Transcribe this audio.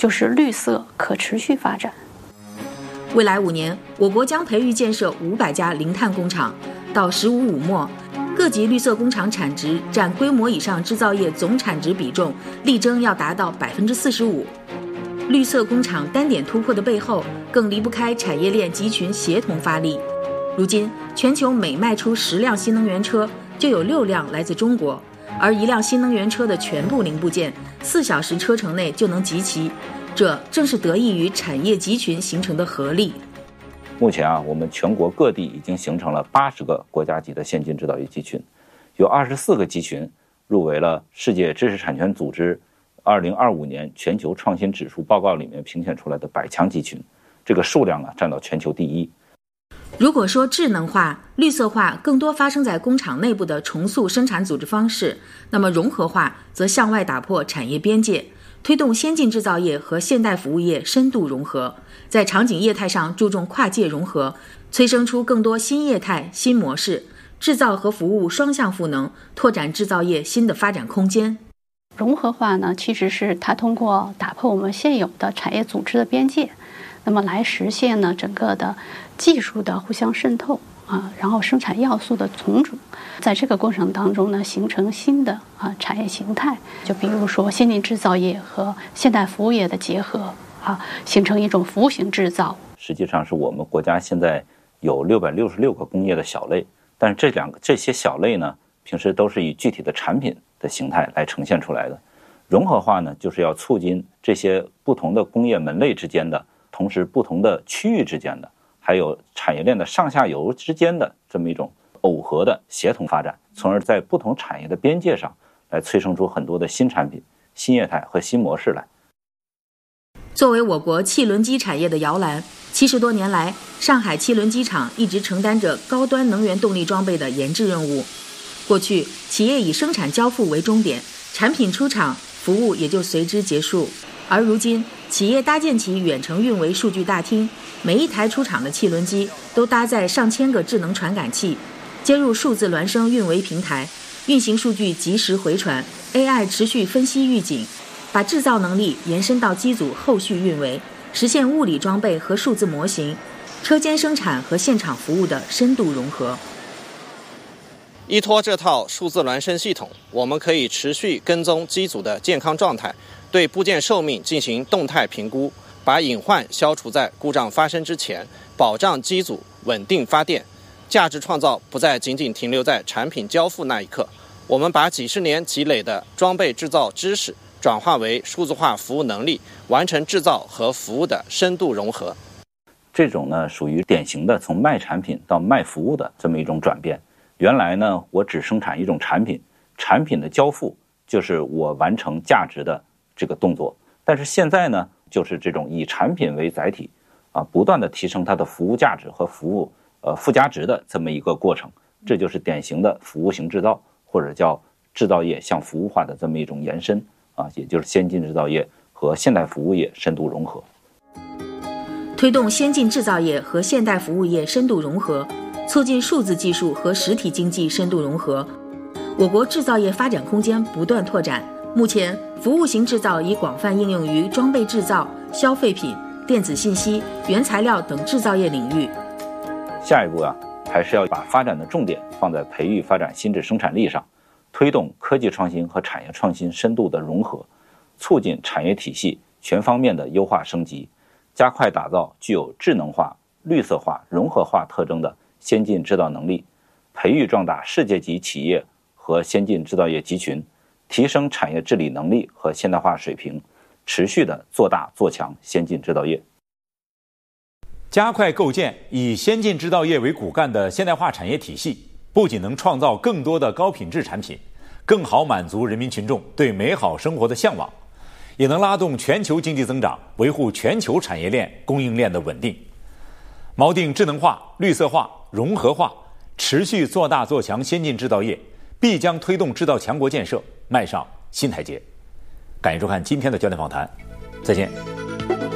就是绿色可持续发展。 未来5年，我国将培育建设500家零碳工厂，到“15+5”末，各级绿色工厂产值占规模以上制造业总产值比重力争要达到45%。绿色工厂单点突破的背后，更离不开产业链集群协同发力。如今，全球每卖出10辆新能源车，就有6辆来自中国，而1辆新能源车的全部零部件4小时车程内就能集齐，这正是得益于产业集群形成的合力。 目前我们全国各地已经形成了80个国家级的先进制造业集群，有24个集群入围了世界知识产权组织2025年全球创新指数报告里面评选出来的100强集群，这个数量占到全球第1。 如果说智能化、绿色化更多发生在工厂内部的重塑生产组织方式，那么融合化则向外打破产业边界，推动先进制造业和现代服务业深度融合，在场景业态上注重跨界融合，催生出更多新业态、新模式，制造和服务双向赋能，拓展制造业新的发展空间。 融合化呢，其实是它通过打破我们现有的产业组织的边界，那么来实现呢整个的技术的互相渗透然后生产要素的重组，在这个过程当中呢，形成新的产业形态，就比如说先进制造业和现代服务业的结合形成一种服务型制造。 实际上是我们国家现在有666个工业的小类，但是这些小类呢，平时都是以具体的产品的形态来呈现出来的。融合化呢，就是要促进这些不同的工业门类之间的，同时不同的区域之间的，还有产业链的上下游之间的这么一种耦合的协同发展，从而在不同产业的边界上来催生出很多的新产品、新业态和新模式来。 作为我国汽轮机产业的摇篮，70多年来，上海汽轮机厂一直承担着高端能源动力装备的研制任务。过去，企业以生产交付为终点，产品出厂，服务也就随之结束。而如今，企业搭建起远程运维数据大厅，每一台出厂的汽轮机都搭载上千个智能传感器，接入数字孪生运维平台，运行数据及时回传 ，AI 持续分析预警，把制造能力延伸到机组后续运维，实现物理装备和数字模型、车间生产和现场服务的深度融合。 依托这套数字孪生系统，我们可以持续跟踪机组的健康状态，对部件寿命进行动态评估，把隐患消除在故障发生之前，保障机组稳定发电。价值创造不再仅仅停留在产品交付那一刻，我们把几十年积累的装备制造知识转化为数字化服务能力，完成制造和服务的深度融合。 这种呢，属于典型的从卖产品到卖服务的这么一种转变。原来呢，我只生产一种产品，产品的交付就是我完成价值的这个动作。但是现在呢，就是这种以产品为载体不断的提升它的服务价值和服务附加值的这么一个过程。这就是典型的服务型制造，或者叫制造业向服务化的这么一种延伸也就是先进制造业和现代服务业深度融合。 推动先进制造业和现代服务业深度融合，促进数字技术和实体经济深度融合，我国制造业发展空间不断拓展。目前，服务型制造已广泛应用于装备制造、消费品、电子信息、原材料等制造业领域。 下一步还是要把发展的重点放在培育发展新质生产力上，推动科技创新和产业创新深度的融合，促进产业体系全方面的优化升级，加快打造具有智能化、绿色化、融合化特征的先进制造能力，培育壮大世界级企业和先进制造业集群，提升产业治理能力和现代化水平，持续的做大做强先进制造业。 加快构建以先进制造业为骨干的现代化产业体系，不仅能创造更多的高品质产品，更好满足人民群众对美好生活的向往，也能拉动全球经济增长，维护全球产业链供应链的稳定。锚定智能化、绿色化、融合化，持续做大做强先进制造业，必将推动制造强国建设迈上新台阶。感谢收看今天的焦点访谈，再见。